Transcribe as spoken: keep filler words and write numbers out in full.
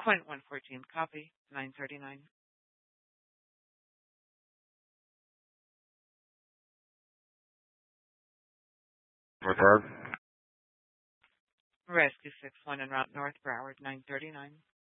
Point one fourteen, copy, nine thirty-nine. Regard. Rescue six one en route north, Broward, nine thirty-nine.